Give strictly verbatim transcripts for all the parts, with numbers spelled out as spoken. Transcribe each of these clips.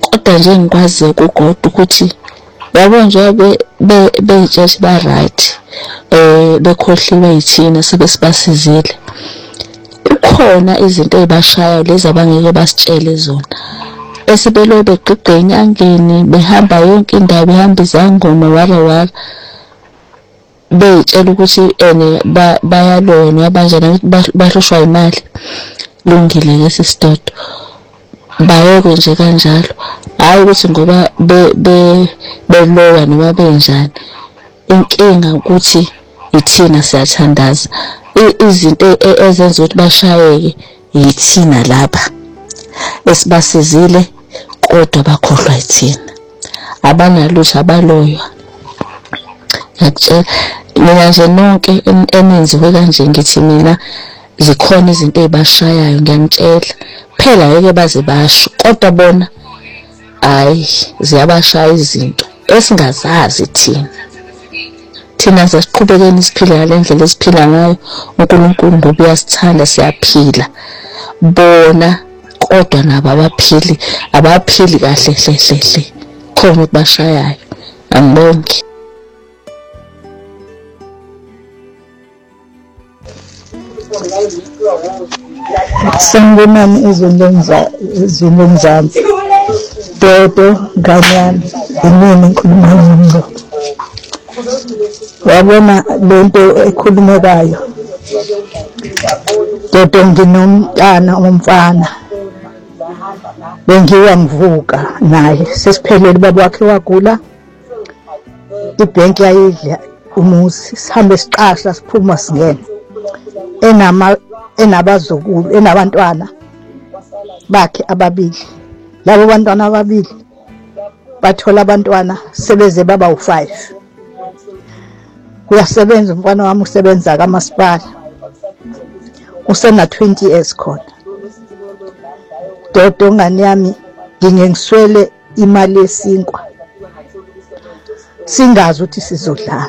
Kodwa nje ngikwazi ukugoda ukuthi yabo nje be beyitsheshi ba right eh bekhohliwe yithina sebe sibasizile. Kukhona izinto ezibashayayo lezi abangeke basitshele zona. Esibelo begqigqenya enyangeni behamba yonke indawo behamba izangoma wala wala. Beyitshela ukuthi ene bayalona yabanjani bahlushwa imali. Lungile ke sisidodo. Bayeke nje kanjalo. Hayi ukuthi ngoba be be belowa noma benjani. Inkinga ukuthi ithina siyathandaza. Izinto ezenza ukuthi bashayeke yithina lapha. Esibasizile kodwa bakhohlwa yithina. Abanalutho abaloywa. Ngiyakutshela mina nje nonke enenziwe kanje ngithi mina zikhona izinto ezibashayayo ngiyanitshela. Phela yeke baze basho kodwa bona hayi ziyabashaya izinto esingazazi thina. Thina sesiqhubekeni siphile ngalendlela esiphila ngayo. uNkulunkulu ngoba uyasithanda siyaphila. Bona kodwa nabo abaphili abaphili kahle hle hle hle. Khona ukubashayayo. Angibonge. Sangibonani izinto izinto mzansi. Dodo nganyana yini ngikhuluma ngqo. Wabona lento ekhulumekayo. Dodo nginomntana umfana. Bengiwa ngivuka naye sesiphelele baba wakhe wagula. Ibhenki yayidla umuzi sihambe siqasha siphuma singena. Enama enabazukulu enabantwana bakhe ababili. Labo bantwana ababili bathola abantwana sebeze baba u five. Kuyasebenza umfana wami usebenza kaMasipala. Usena twenty years khona. Dodo ngani yami ngingengiswele imali yesinkwa. Singazi ukuthi sizodlala.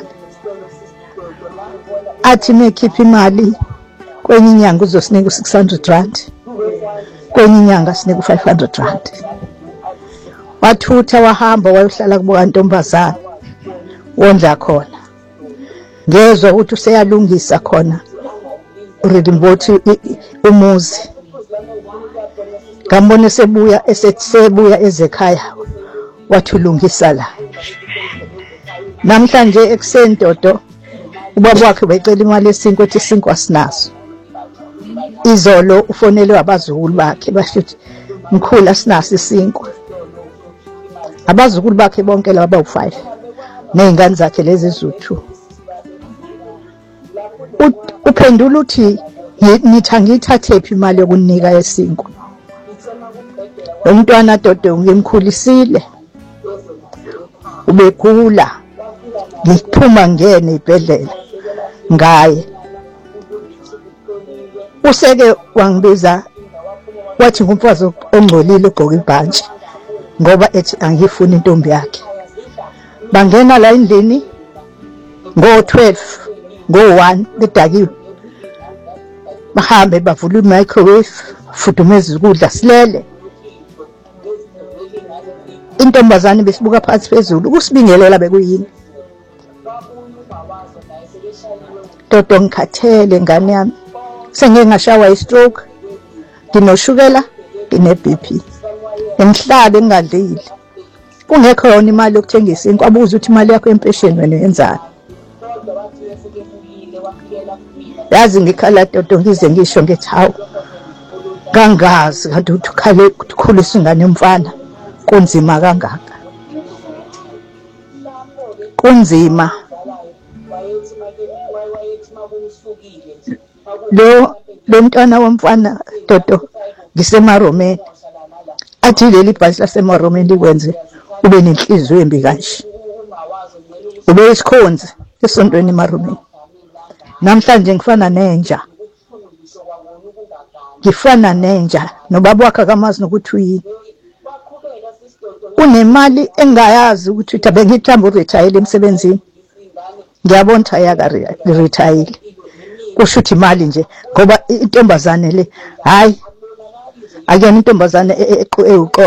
Athi mekhipha imali kwenye inyanga uzosinika six hundred rand. Kwenye inyanga sinika five hundred rand. Wathutha wahamba wayohlala kubo kantombazana. Wondla khona. Ngezwe ukuthi useyalungisa khona. Uridimbothi umuzi. Ngambone sebuya esebuya ezekhaya. Wathulungisa la. Namhlanje ekuseni Dodo ubaba wakhe becela imali yesinkwa ethi isinkwa sinaso. Izolo ufonelwe abazukulu bakhe bashithi mkhulu asinaso isinkwa. Abazukulu bakhe bonke laba u five nezingane zakhe lezi zu two. Uphendula uthi nithi ngithathe phi imali yokunika yesinkwa. Lo mntwana Dodo ngimkhulisile. Ubegula. Ngiphuma ngene ibhedlela ngaye. Useke wangibiza wathi ngumfazi ongcolile ugqoka ibhantshi ngoba ethi angifuni intombi yakhe. Bangena la endlini ngo twelve ngo one bedakiwe. Bahambe bavula i-microwave fudumeza ukudla silele. Intombazane besibuka phansi phezulu kusibingelela bekuyini. Dodo ngikhathele ngane yami. Sengeke ngashawa i-stroke. Nginoshukela, ngine B P. Ngihlale ngingadlile. Kungekho yona imali yokuthengisa inkwa abuza ukuthi imali yakho empesheni wena yenzani. Yazi ngikhala Dodo ngize ngisho ngithi hawu. Kangazi kanti uthi ukhale ukukhulisa ingane yomfana kunzima kangaka. Kunzima. Lo lo mntwana womfana Dodo ngisemaromeni. Athi leli bhasi lasemaromeni likwenze ube nenhliziyo embi kanje. Ube isikhonzi esontweni emaromeni. Namhlanje ngifana nenja. Ngifana nenja nobaba wakhe akamazi nokuthi uyini. Unemali engayazi ukuthi utabe ngithamba uretire emsebenzini. Ngiyabona ukuthi ayaka retire. Kusho ukuthi imali nje ngoba intombazane le hayi akuyona intombazane eqo